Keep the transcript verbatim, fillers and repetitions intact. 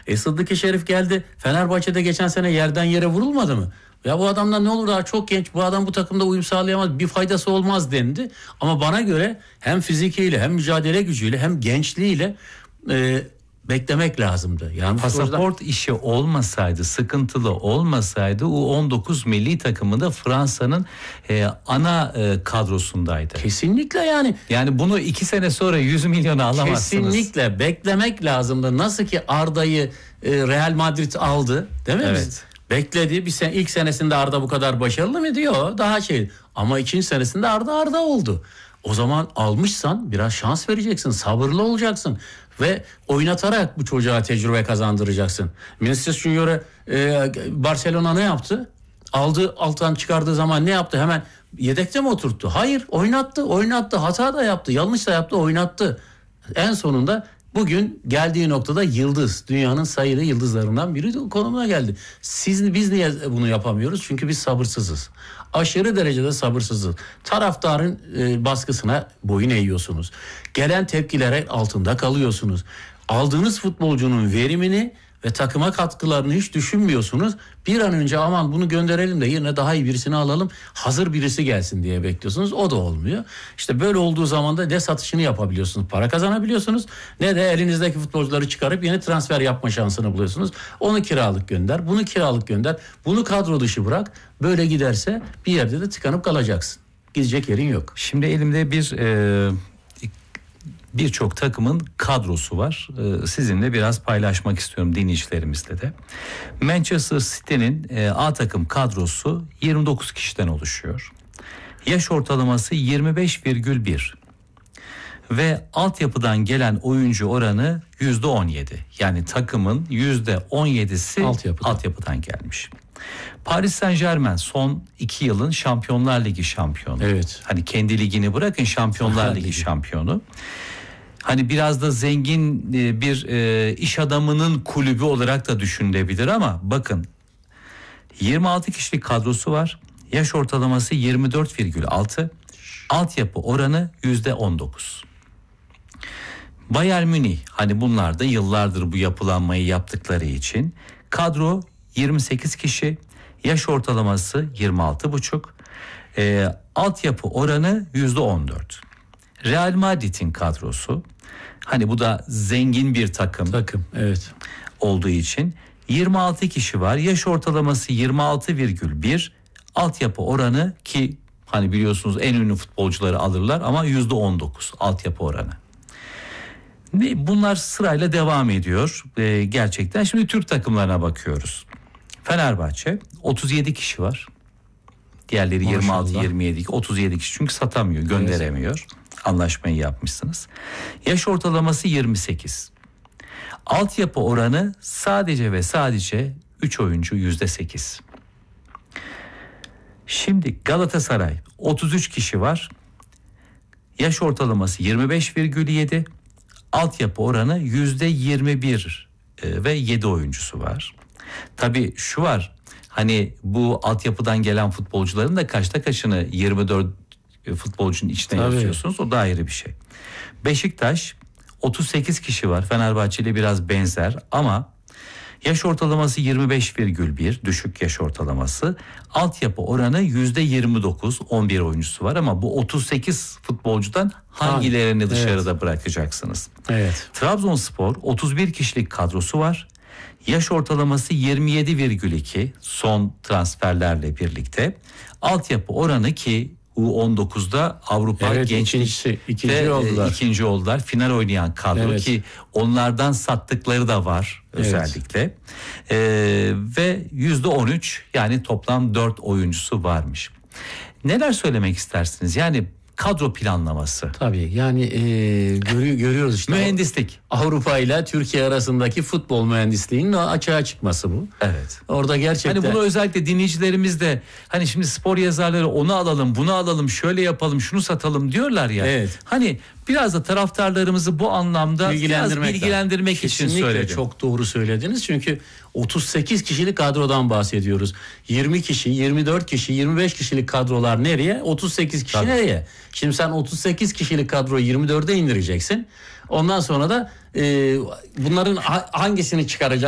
E Sıddık-ı Şerif geldi. Fenerbahçe'de geçen sene yerden yere vurulmadı mı? Ya bu adamdan ne olur, daha çok genç, bu adam bu takımda uyum sağlayamaz, bir faydası olmaz dendi. Ama bana göre hem fizikiyle hem mücadele gücüyle hem gençliğiyle e, beklemek lazımdı. Yani pasaport işi olmasaydı, sıkıntılı olmasaydı U on dokuz milli takımında Fransa'nın e, ana e, kadrosundaydı. Kesinlikle yani. Yani bunu iki sene sonra yüz milyona alamazsınız. Kesinlikle beklemek lazımdı. Nasıl ki Arda'yı e, Real Madrid aldı, değil mi? Evet. Bekledi. Bir sen ilk senesinde Arda bu kadar başarılı mı diyor? Daha şey. Ama ikinci senesinde Arda Arda oldu. O zaman almışsan biraz şans vereceksin, sabırlı olacaksın ve oynatarak bu çocuğa tecrübe kazandıracaksın. Vinicius Junior'e e, Barcelona ne yaptı? Aldı, alttan çıkardığı zaman ne yaptı? Hemen yedekte mi oturttu? Hayır, oynattı, oynattı. Hata da yaptı, yanlış da yaptı, oynattı. En sonunda bugün geldiği noktada yıldız, dünyanın sayılı yıldızlarından biri konumuna geldi. Siz, biz niye bunu yapamıyoruz? Çünkü biz sabırsızız. Aşırı derecede sabırsızız. Taraftarın e, baskısına boyun eğiyorsunuz. Gelen tepkilere altında kalıyorsunuz. Aldığınız futbolcunun verimini ve takıma katkılarını hiç düşünmüyorsunuz. Bir an önce aman bunu gönderelim de yerine daha iyi birisini alalım, hazır birisi gelsin diye bekliyorsunuz. O da olmuyor. İşte böyle olduğu zaman da ne satışını yapabiliyorsunuz, para kazanabiliyorsunuz, ne de elinizdeki futbolcuları çıkarıp yeni transfer yapma şansını buluyorsunuz. Onu kiralık gönder, bunu kiralık gönder, bunu kadro dışı bırak. Böyle giderse bir yerde de tıkanıp kalacaksın. Gidecek yerin yok. Şimdi elimde bir e, birçok takımın kadrosu var. E, sizinle biraz paylaşmak istiyorum, dinleyicilerimizle de. Manchester City'nin e, A takım kadrosu yirmi dokuz kişiden oluşuyor. Yaş ortalaması yirmi beş virgül bir. Ve altyapıdan gelen oyuncu oranı yüzde on yedi. Yani takımın yüzde on yedisi altyapıdan. altyapıdan gelmiş. Paris Saint-Germain son iki yılın Şampiyonlar Ligi şampiyonu. Evet. Hani kendi ligini bırakın, Şampiyonlar Ligi şampiyonu. Hani biraz da zengin bir e, iş adamının kulübü olarak da düşünülebilir ama bakın yirmi altı kişilik kadrosu var. Yaş ortalaması yirmi dört virgül altı. Altyapı oranı yüzde on dokuz. Bayern Münih, hani bunlar da yıllardır bu yapılanmayı yaptıkları için kadro yirmi sekiz kişi, yaş ortalaması yirmi altı buçuk, e, altyapı oranı yüzde on dört. Real Madrid'in kadrosu, hani bu da zengin bir takım, takım evet, olduğu için yirmi altı kişi var, yaş ortalaması yirmi altı virgül bir, altyapı oranı, ki hani biliyorsunuz en ünlü futbolcuları alırlar ama yüzde on dokuz altyapı oranı. Bunlar sırayla devam ediyor ee, gerçekten. Şimdi Türk takımlarına bakıyoruz. Fenerbahçe otuz yedi kişi var. Diğerleri maşallah yirmi altı yirmi yedi, otuz yedi kişi, çünkü satamıyor, gönderemiyor. Evet. Anlaşmayı yapmışsınız. Yaş ortalaması yirmi sekiz. Altyapı oranı sadece ve sadece üç oyuncu yüzde sekiz. Şimdi Galatasaray otuz üç kişi var. Yaş ortalaması yirmi beş virgül yedi. Altyapı oranı yüzde yirmi bir ve yedi oyuncusu var. Tabii şu var, hani bu altyapıdan gelen futbolcuların da kaçta kaçını yirmi dört futbolcunun içine yazıyorsunuz, o da ayrı bir şey. Beşiktaş otuz sekiz kişi var, Fenerbahçe ile biraz benzer ama yaş ortalaması yirmi beş virgül bir, düşük yaş ortalaması. Altyapı oranı yüzde yirmi dokuz, on bir oyuncusu var ama bu otuz sekiz futbolcudan hangilerini ha, dışarıda evet. bırakacaksınız? Evet. Trabzonspor otuz bir kişilik kadrosu var. Yaş ortalaması yirmi yedi virgül iki son transferlerle birlikte. Altyapı oranı, ki U on dokuzda Avrupa evet, Gençlik ikinci oldular. ikinci oldular. Final oynayan kadro, evet. ki onlardan sattıkları da var özellikle. Evet. Ee, ve yüzde on üç, yani toplam dört oyuncusu varmış. Neler söylemek istersiniz? Yani kadro planlaması. Tabii yani e, görü, görüyoruz işte. Mühendislik. Avrupa ile Türkiye arasındaki futbol mühendisliğinin açığa çıkması bu. Evet. Orada gerçekten. Hani bunu özellikle dinleyicilerimiz de hani şimdi spor yazarları onu alalım, bunu alalım, şöyle yapalım, şunu satalım diyorlar ya. Evet. Hani biraz da taraftarlarımızı bu anlamda biraz bilgilendirmek için Kesinlikle söyledim. Çok doğru söylediniz. Çünkü otuz sekiz kişilik kadrodan bahsediyoruz. yirmi kişi, yirmi dört kişi, yirmi beş kişilik kadrolar nereye? otuz sekiz kişi Tabii. nereye? Şimdi sen otuz sekiz kişilik kadroyu yirmi dörde indireceksin. Ondan sonra da e, bunların hangisini çıkaracak?